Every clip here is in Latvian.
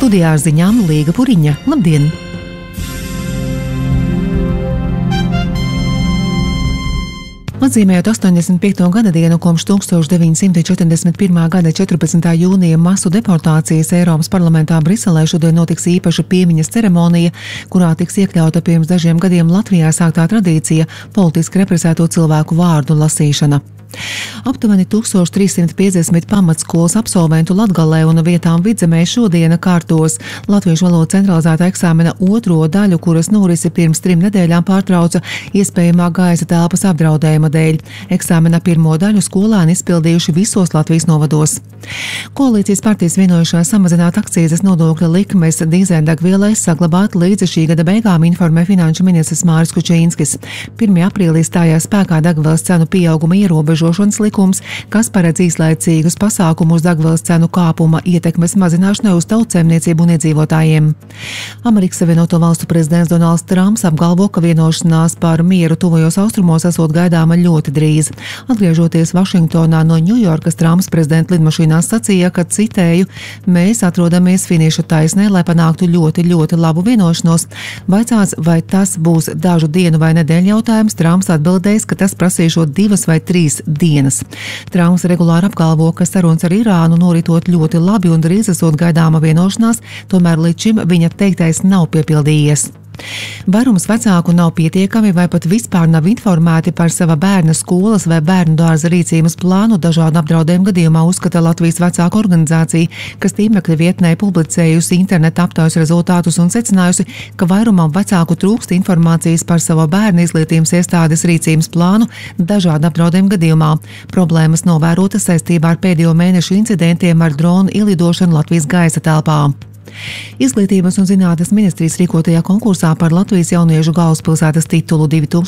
Studijā ar ziņām Līga Puriņa. Labdien! Atzīmējot 85. gada dienu kopš 1941. gada 14. jūnija masu deportācijas Eiropas parlamentā Briselē, šodien notiks īpaša piemiņas ceremonija, kurā tiks iekļauta pirms dažiem gadiem Latvijā sāktā tradīcija politiski represēto cilvēku vārdu lasīšana. Aptuveni 1350 pamatskolas absolventu Latgalē un vietām Vidzemē šodien kārtos latviešu valodas centralizētā eksāmena otro daļu, kuras norisi pirms 3 nedēļām pārtrauca iespējamā gaisa telpas apdraudējuma dēļ. Eksāmena pirmo daļu skolēni izpildījuši visos Latvijas novados. Koalīcijas partijas vienojušās samazināt akcīzes nodokļa likmes dīzeļdegvielai saglabāt līdz šī gada beigām, informē finanšu ministrs Māris Kučīnskis. 1. aprīlī stājās spēkā degvielas cenu pieauguma ierobežošanas likums, kas paredz īslaicīgus pasākumus degvielas cenu kāpuma ietekmes mazināšanai uz tautsēmniecību un iedzīvotājiem. Amerikas Savienoto Valstu prezidents Donalds Trumps apgalvo, ka vienošanās par mieru tuvajos austrumos esot gaidāma ļoti drīz. Atgriežoties Vašingtonā no Ņujorkas, Trumps prezidenta lidmašīnā sacīja, ka, citēju, mēs atrodamies finiša taisnē, lai panāktu ļoti labu vienošanos. Vaicāts, vai tas būs dažu dienu vai nedēļu jautājums, Trumps atbildējis, ka tas prasīšot 2 vai 3 dienas. Trumps regulāri apgalvo, ka sarunas ar Irānu noritot ļoti labi un drīz esot gaidāma vienošanās, tomēr līdz šim viņa teiktais nav piepildījies. Vairums vecāku nav pietiekami vai pat vispār nav informēti par sava bērna skolas vai bērnu dārza rīcības plānu dažādu apdraudējumu gadījumā, uzskata Latvijas vecāku organizācija, kas tīmekļa vietnē publicējusi interneta aptaujas rezultātus un secinājusi, ka vairumam vecāku trūkst informācijas par savu bērnu izglītības iestādes rīcības plānu dažādu apdraudējumu gadījumā. Problēmas novērotas saistībā ar pēdējo mēnešu incidentiem ar dronu ielidošanu Latvijas gaisa telpā. Izglītības un zinātnes ministrijas rīkotajā konkursā par Latvijas jauniešu galvaspilsētas titulu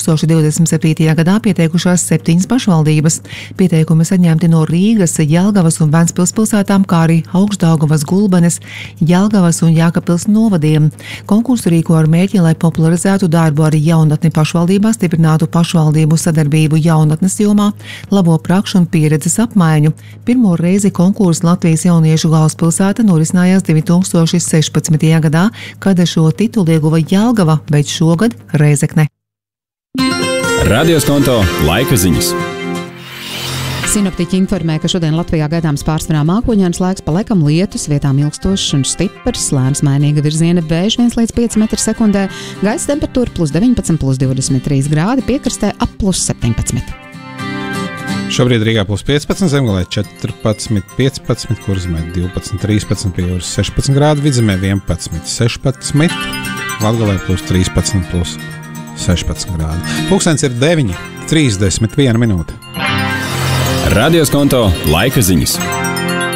2027. gadā pieteikušās 7 pašvaldības. Pieteikumi saņemti no Rīgas, Jelgavas un Ventspils pilsētām, kā arī Augšdaugavas, Gulbenes, Jelgavas un Jēkabpils novadiem. Konkursu rīko ar mērķi, lai popularizētu darbu ar jaunatni pašvaldībās, stiprinātu pašvaldību sadarbību jaunatnes jomā, labo prakšu un pieredzes apmaiņu. Pirmo reizi konkursu Latvijas jauniešu galvaspilsēta norisinājās 2016. gadā, kad šo titulu ieguva Jelgava, bet šogad Rēzekne. Radioskonto laika ziņas. Sinoptiķi informē, ka šodien Latvijā gaidāms pārsvarā mākoņains laiks, pa laikam lietus, vietām ilgstošs un stiprs, lēns mainīga virziena vējš 1 līdz 5 metri sekundē, gaisa temperatūra +19, +23 grādi, piekrastē ap +17. Šobrīd Rīgā +15, Zemgalē 14, 15, Kurzemē 12, 13, pie jūras 16 grādi, Vidzemē 11, 16, Latgalē +13, +16 grādi. Pulkstenis ir 9:31 minūte. Radioskonto laika ziņas.